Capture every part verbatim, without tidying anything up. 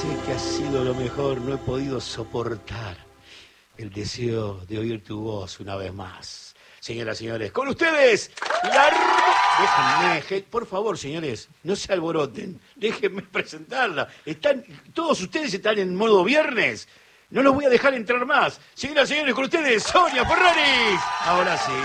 que ha sido lo mejor, no he podido soportar el deseo de oír tu voz una vez más. Señoras y señores, con ustedes, la... Déjenme, por favor, señores, no se alboroten, déjenme presentarla. Están, todos ustedes están en modo viernes, no los voy a dejar entrar más. Señoras y señores, con ustedes, Sonia Ferraris. Ahora sí.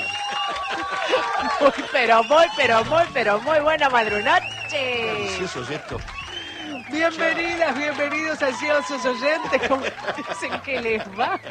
Muy, pero muy, pero muy, pero muy buena madrunoche. Delicioso es esto. Bienvenidas, bienvenidos ansiosos oyentes. ¿Cómo dicen que les va?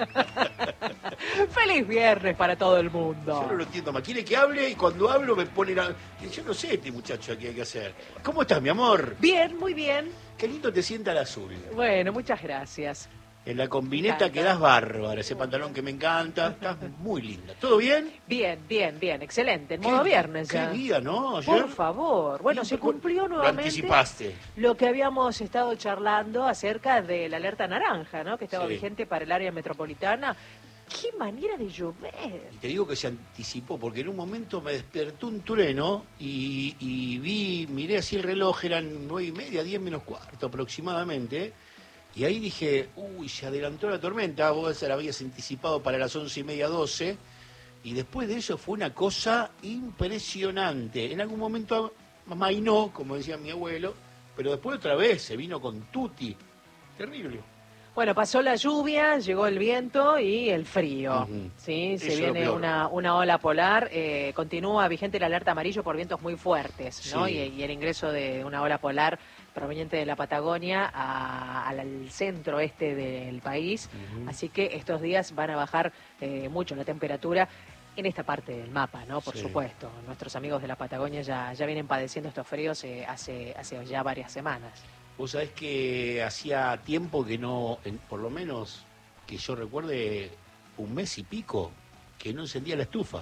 Feliz viernes para todo el mundo. Yo no lo entiendo más. Quiere que hable y cuando hablo me ponen a... Yo no sé este muchacho aquí hay que hacer. ¿Cómo estás, mi amor? Bien, muy bien. Qué lindo te sienta el azul. Bueno, muchas gracias. En la combineta quedás bárbara, ese pantalón que me encanta. Estás muy linda. ¿Todo bien? Bien, bien, bien. Excelente. En modo viernes ya. Qué día, ¿no? Ayer. Por favor. Bueno, se cumplió Lo nuevamente anticipaste. lo que habíamos estado charlando acerca de la alerta naranja, ¿no? Que estaba Sí. vigente para el área metropolitana. ¡Qué manera de llover! Y te digo que se anticipó, porque en un momento me despertó un trueno y, y vi, miré así el reloj, eran nueve y media, diez menos cuarto aproximadamente. Y ahí dije, uy, se adelantó la tormenta, vos se la habías anticipado para las once y media, doce, y después de eso fue una cosa impresionante. En algún momento amainó, como decía mi abuelo, pero después otra vez se vino con tutti. Terrible. Bueno, pasó la lluvia, llegó el viento y el frío. Uh-huh. Sí, Eso se es lo viene peor. una, una ola polar. Eh, continúa vigente la alerta amarillo por vientos muy fuertes, ¿no? Sí. Y, y el ingreso de una ola polar proveniente de la Patagonia a- al, al centro este del país. Uh-huh. Así que estos días van a bajar eh, mucho la temperatura en esta parte del mapa, ¿no? Por Sí. supuesto. Nuestros amigos de la Patagonia ya, ya vienen padeciendo estos fríos eh, hace, hace ya varias semanas. Vos sabés que hacía tiempo que no, en- por lo menos que yo recuerde, un mes y pico, que no encendía la estufa.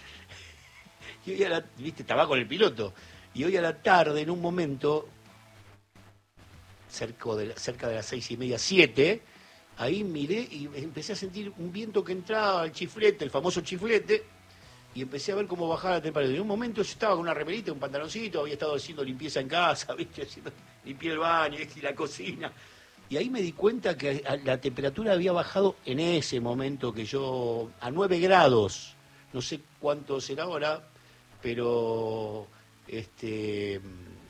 Y hoy a la, viste, estaba con el piloto. Y hoy a la tarde, en un momento, cerca de, la- cerca de las seis y media, siete, ahí miré y empecé a sentir un viento que entraba al chiflete, el famoso chiflete, y empecé a ver cómo bajaba la temperatura. En un momento yo estaba con una remerita, un pantaloncito, había estado haciendo limpieza en casa, ¿viste? Haciendo, limpié el baño y la cocina. Y ahí me di cuenta que la temperatura había bajado en ese momento que yo, a nueve grados, no sé cuánto será ahora, pero este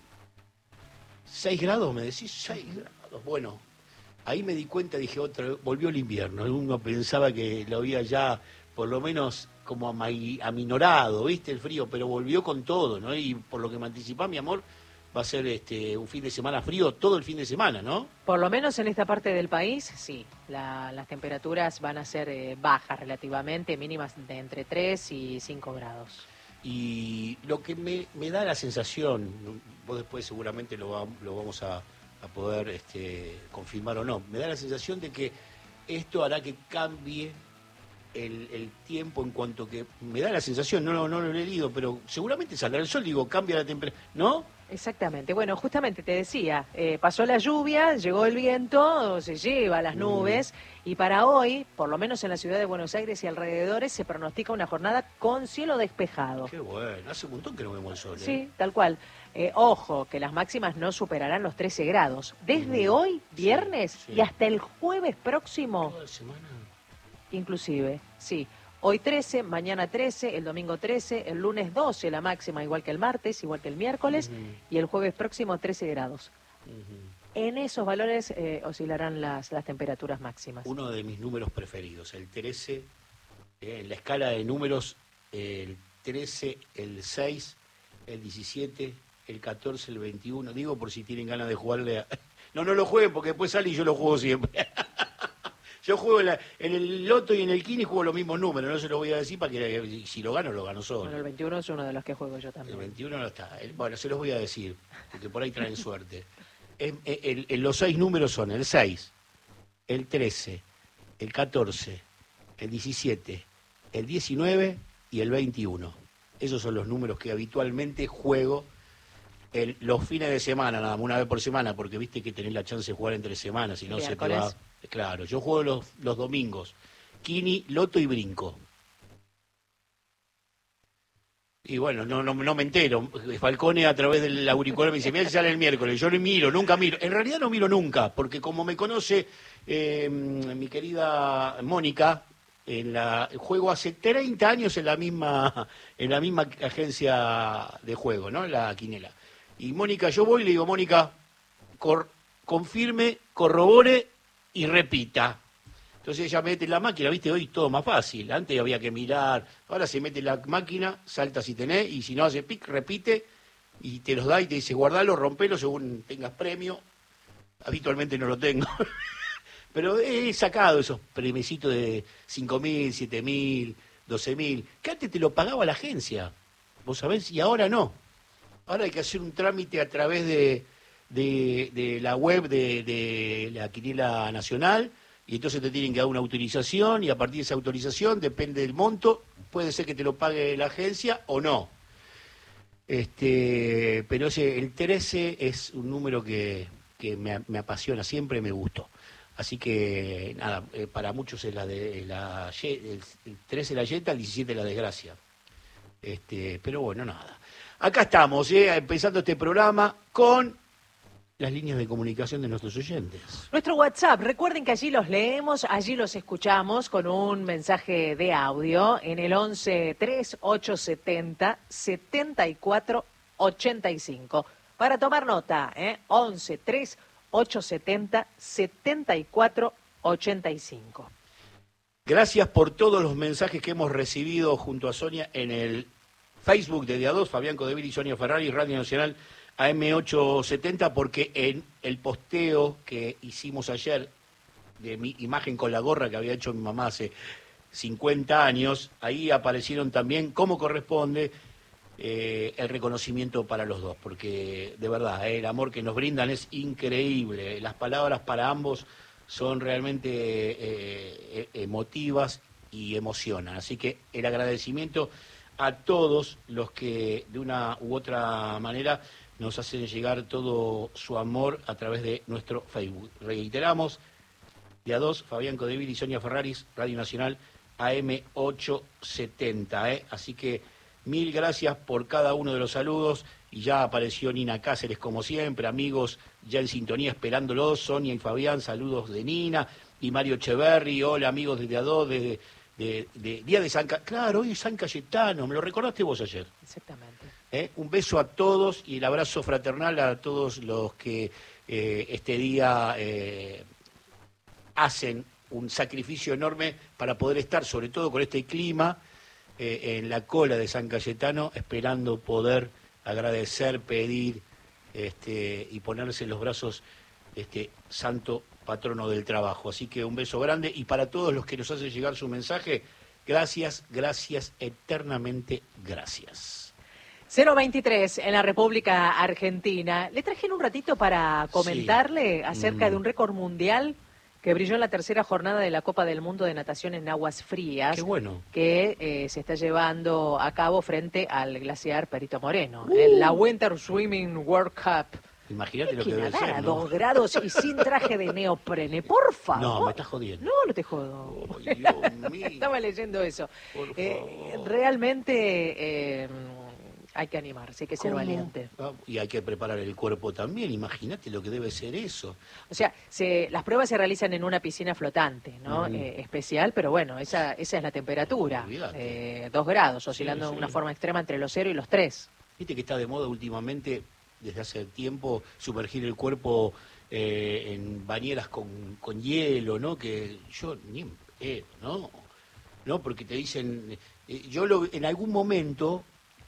seis grados, me decís, seis grados. Bueno, ahí me di cuenta, dije, otra vez, volvió el invierno. Uno pensaba que lo había ya, por lo menos, como amai- aminorado, ¿viste? El frío, pero volvió con todo, ¿no? Y por lo que me anticipá, mi amor, va a ser este un fin de semana frío todo el fin de semana, ¿no? Por lo menos en esta parte del país, sí. La- las temperaturas van a ser eh, bajas relativamente, mínimas de entre tres y cinco grados. Y lo que me, me da la sensación, vos después seguramente lo, va- lo vamos a, a poder este, confirmar o no, me da la sensación de que esto hará que cambie el, el tiempo en cuanto que, me da la sensación, no, no, no lo he leído, pero seguramente saldrá el sol, digo, cambia la temperatura, ¿no? Exactamente. Bueno, justamente te decía, eh, pasó la lluvia, llegó el viento, se lleva las nubes, y para hoy, por lo menos en la ciudad de Buenos Aires y alrededores, se pronostica una jornada con cielo despejado. Qué bueno, hace un montón que no vemos el sol. ¿eh? Sí, tal cual. Eh, ojo, que las máximas no superarán los trece grados. Desde Mm, hoy, sí, viernes, sí. y hasta el jueves próximo, Toda la semana. inclusive, sí. Hoy trece, mañana trece, el domingo trece, el lunes doce la máxima, igual que el martes, igual que el miércoles, Ujú, y el jueves próximo trece grados. ujú. En esos valores eh, oscilarán las, las temperaturas máximas. Uno de mis números preferidos, el trece, eh, en la escala de números, eh, el trece, el seis, el diecisiete, el catorce, el veintiuno, digo por si tienen ganas de jugarle a... No, no lo jueguen porque después sale y yo lo juego siempre. Yo juego en, la- en el loto y en el kini juego los mismos números, no se los voy a decir para que si lo gano, lo gano solo. Bueno, el veintiuno es uno de los que juego yo El también. veintiuno no está. El- Bueno, se los voy a decir, porque por ahí traen suerte. Es- el- el- el- los seis números son el seis, el trece, el catorce, el diecisiete, el diecinueve y el veintiuno. Esos son los números que habitualmente juego el- los fines de semana, nada más, una vez por semana, porque viste que tenés la chance de jugar entre semanas, si no se te va... Miércoles. Claro, yo juego los, los domingos, Kini, Loto y Brinco. Y bueno, no, no, no me entero. Falcone a través del auricular me dice, mira si sale el miércoles. Yo no miro, nunca miro. En realidad no miro nunca, porque como me conoce eh, mi querida Mónica, en la juego hace treinta años en la misma en la misma agencia de juego, ¿no? En la Quinela. Y Mónica, yo voy y le digo, Mónica, cor, confirme, corrobore y repita. Entonces ella mete la máquina, viste, hoy todo más fácil. Antes había que mirar, ahora se mete la máquina, salta si tenés, y si no hace pic, repite, y te los da y te dice, guardalo, rompelo según tengas premio. Habitualmente no lo tengo. Pero he sacado esos premiecitos de cinco mil, siete mil, doce mil, que antes te lo pagaba la agencia, vos sabés, y ahora no. Ahora hay que hacer un trámite a través de, de, de la web de, de la Quinela Nacional, y entonces te tienen que dar una autorización, y a partir de esa autorización, depende del monto, puede ser que te lo pague la agencia o no. Este, pero ese, el trece es un número que, que me, me apasiona, siempre me gustó. Así que, nada, eh, para muchos es la de la el, el trece la yeta, el diecisiete la desgracia. Este, pero bueno, nada. Acá estamos, eh, empezando este programa con las líneas de comunicación de nuestros oyentes. Nuestro WhatsApp, recuerden que allí los leemos, allí los escuchamos con un mensaje de audio en el once, tres, ocho setenta, setenta y cuatro, ochenta y cinco. Para tomar nota, ¿eh? once, tres, ocho setenta, setenta y cuatro, ochenta y cinco. Gracias por todos los mensajes que hemos recibido junto a Sonia en el Facebook de Día dos, Fabián Codeville y Sonia Ferrari, Radio Nacional A M ochocientos setenta, porque en el posteo que hicimos ayer de mi imagen con la gorra que había hecho mi mamá hace cincuenta años, ahí aparecieron también, como corresponde, eh, el reconocimiento para los dos, porque de verdad, eh, el amor que nos brindan es increíble. Las palabras para ambos son realmente eh, emotivas y emocionan. Así que el agradecimiento a todos los que de una u otra manera nos hacen llegar todo su amor a través de nuestro Facebook. Reiteramos, día dos, Fabián Codeville y Sonia Ferraris, Radio Nacional A M ochocientos setenta. ¿eh? Así que mil gracias por cada uno de los saludos. Y ya apareció Nina Cáceres, como siempre, amigos ya en sintonía esperándolos, Sonia y Fabián, saludos de Nina, y Mario Echeverri, hola amigos de día dos, de, de, de Día de San Cayetano, claro, hoy es San Cayetano, me lo recordaste vos ayer. Exactamente. ¿Eh? Un beso a todos y el abrazo fraternal a todos los que eh, este día eh, hacen un sacrificio enorme para poder estar, sobre todo con este clima, eh, en la cola de San Cayetano, esperando poder agradecer, pedir este, y ponerse en los brazos este santo patrono del trabajo. Así que un beso grande, y para todos los que nos hacen llegar su mensaje, gracias, gracias, eternamente gracias. cero veintitrés en la República Argentina. Le traje en un ratito para comentarle sí. acerca mm. de un récord mundial que brilló en la tercera jornada de la Copa del Mundo de Natación en Aguas Frías. Qué bueno. Que eh, se está llevando a cabo frente al glaciar Perito Moreno. Uh. En la Winter Swimming World Cup. Imagínate lo que debe ser, a ¿no? dos grados y sin traje de neoprene, por favor. No, me estás jodiendo. No, no te jodo. Oh, Dios mío. Estaba leyendo eso. Por eh, favor. Realmente... Eh, hay que animarse, hay que ser ¿Cómo? valiente. Ah, y hay que preparar el cuerpo también, imagínate lo que debe ser eso. O sea, se, las pruebas se realizan en una piscina flotante, ¿no? Mm. Eh, especial, pero bueno, esa, esa es la temperatura. Eh, dos grados, oscilando sí, sí. de una forma extrema entre los cero y los tres. Viste que está de moda últimamente, desde hace tiempo, sumergir el cuerpo eh, en bañeras con, con hielo, ¿no? Que yo ni eh, ¿no? ¿no? Porque te dicen, eh, yo lo, en algún momento...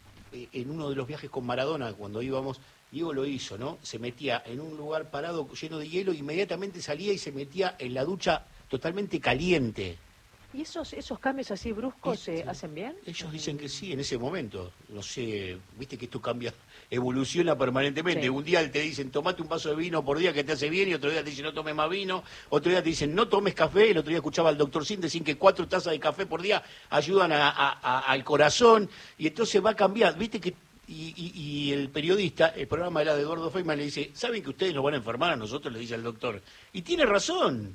en uno de los viajes con Maradona, cuando íbamos, Diego lo hizo, ¿no? Se metía en un lugar parado lleno de hielo, inmediatamente salía y se metía en la ducha totalmente caliente. ¿Y esos esos cambios así bruscos se este, hacen bien? Ellos dicen que sí, en ese momento. No sé, viste que esto cambia, evoluciona permanentemente. Sí. Un día te dicen, tomate un vaso de vino por día que te hace bien, y otro día te dicen, no tomes más vino. Otro día te dicen, no tomes café. El otro día escuchaba al doctor Sin decir que cuatro tazas de café por día ayudan a, a, a, al corazón. Y entonces va a cambiar. Viste que y, y, y el periodista, el programa era de Eduardo Feynman, le dice, ¿saben que ustedes nos van a enfermar a nosotros? Le dice al doctor. Y tiene razón.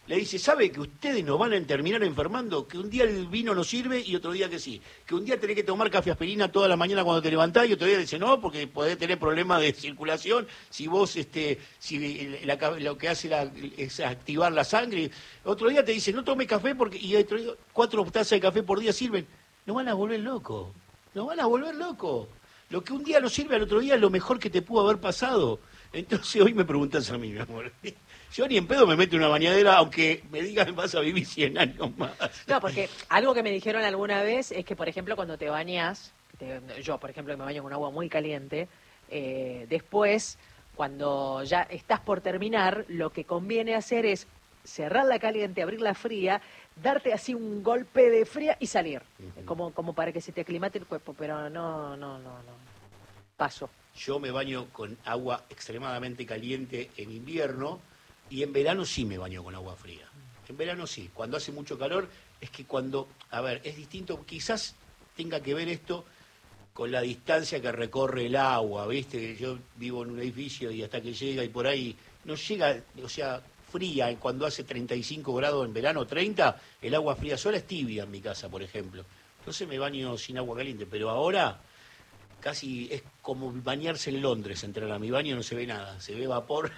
le dice, ¿sabe que ustedes nos van a terminar enfermando? Que un día el vino no sirve y otro día que sí. Que un día tenés que tomar café aspirina toda la mañana cuando te levantás y otro día dice, no, porque podés tener problemas de circulación si vos, este, si la, lo que hace la, es activar la sangre. Otro día te dice, no tome café porque y otro día, cuatro tazas de café por día sirven. Nos van a volver locos, nos van a volver locos. Lo que un día no sirve al otro día es lo mejor que te pudo haber pasado. Entonces hoy me preguntas a mí, mi amor. Yo ni en pedo me meto en una bañadera, aunque me digan vas a vivir cien años más. No, porque algo que me dijeron alguna vez es que, por ejemplo, cuando te bañas, te, yo, por ejemplo, que me baño con agua muy caliente, eh, después, cuando ya estás por terminar, lo que conviene hacer es cerrar la caliente, abrir la fría, darte así un golpe de fría y salir, uh-huh. como, como para que se te aclimate el cuerpo, pero no, no, no, no. Paso. Yo me baño con agua extremadamente caliente en invierno y en verano sí me baño con agua fría. En verano sí, cuando hace mucho calor, es que cuando, a ver, es distinto, quizás tenga que ver esto con la distancia que recorre el agua, ¿viste? Yo vivo en un edificio y hasta que llega y por ahí no llega, o sea, fría, cuando hace treinta y cinco grados en verano, treinta, el agua fría sola es tibia en mi casa, por ejemplo. Entonces me baño sin agua caliente, pero ahora casi es como bañarse en Londres, entrar a mi baño no se ve nada, se ve vapor.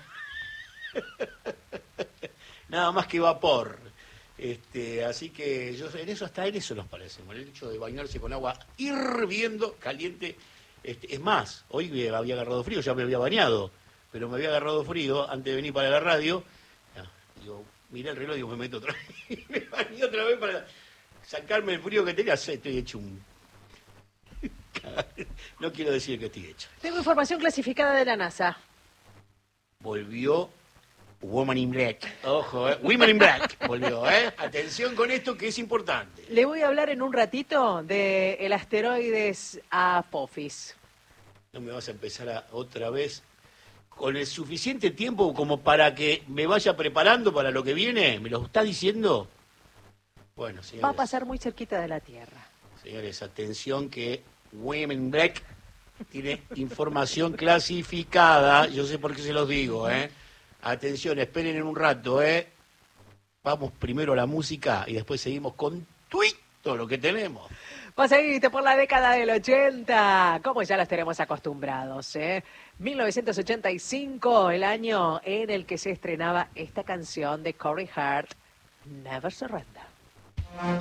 Nada más que vapor. Este, así que yo en eso, hasta en eso nos parecemos, el hecho de bañarse con agua hirviendo, caliente. Este, es más, hoy me había agarrado frío, ya me había bañado, pero me había agarrado frío antes de venir para la radio. No, digo, miré el reloj y digo, me meto otra vez. Me bañé otra vez para sacarme el frío que tenía. Estoy hecho un... No quiero decir que estoy hecho. Tengo información clasificada de la NASA. Volvió Woman in Black. Ojo, ¿eh? Women in Black. Volvió, ¿eh? Atención con esto que es importante. Le voy a hablar en un ratito del asteroides Apophis. No me vas a empezar a, otra vez con el suficiente tiempo como para que me vaya preparando para lo que viene. ¿Me lo está diciendo? Bueno, señores. Va a pasar muy cerquita de la Tierra. Señores, atención que Women in Black tiene información clasificada. Yo sé por qué se los digo, ¿eh? Atención, esperen en un rato, ¿eh? Vamos primero a la música y después seguimos con todo lo que tenemos. Vos seguiste por la década del ochenta, como ya los tenemos acostumbrados, ¿eh? mil novecientos ochenta y cinco, el año en el que se estrenaba esta canción de Corey Hart, Never Surrender.